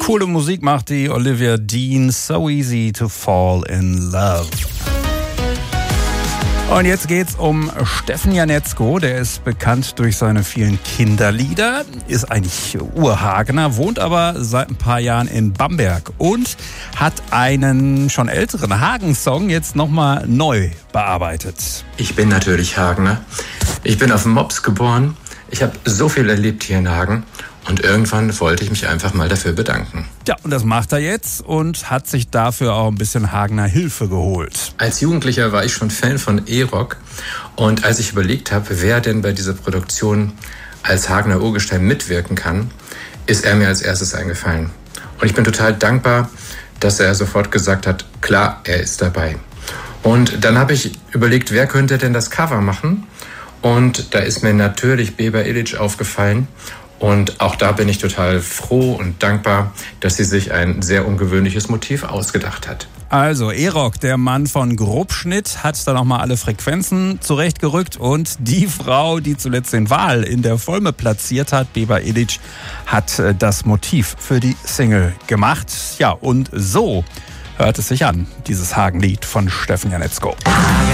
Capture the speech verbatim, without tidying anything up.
Coole Musik macht die Olivia Dean, So Easy to Fall in Love. Und jetzt geht's um Steffen Janetzko. Der ist bekannt durch seine vielen Kinderlieder, ist eigentlich Urhagener, wohnt aber seit ein paar Jahren in Bamberg und hat einen schon älteren Hagen-Song jetzt nochmal neu bearbeitet. Ich bin natürlich Hagener. Ich bin auf dem Mops geboren. Ich habe so viel erlebt hier in Hagen. Und irgendwann wollte ich mich einfach mal dafür bedanken. Ja, und das macht er jetzt und hat sich dafür auch ein bisschen Hagener Hilfe geholt. Als Jugendlicher war ich schon Fan von E-Rock. Und als ich überlegt habe, wer denn bei dieser Produktion als Hagener Urgestein mitwirken kann, ist er mir als erstes eingefallen. Und ich bin total dankbar, dass er sofort gesagt hat, klar, er ist dabei. Und dann habe ich überlegt, wer könnte denn das Cover machen? Und da ist mir natürlich Beba Illich aufgefallen. Und auch da bin ich total froh und dankbar, dass sie sich ein sehr ungewöhnliches Motiv ausgedacht hat. Also E-Rock, der Mann von Grobschnitt, hat da nochmal alle Frequenzen zurechtgerückt. Und die Frau, die zuletzt den Wal in der Volme platziert hat, Beba Illich, hat das Motiv für die Single gemacht. Ja, und so hört es sich an, dieses Hagenlied von Steffen Janetzko.